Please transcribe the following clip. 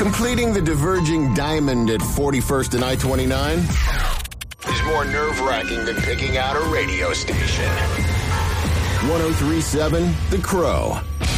Completing the diverging diamond at 41st and I-29 is more nerve-wracking than picking out a radio station. 103.7 The Crow.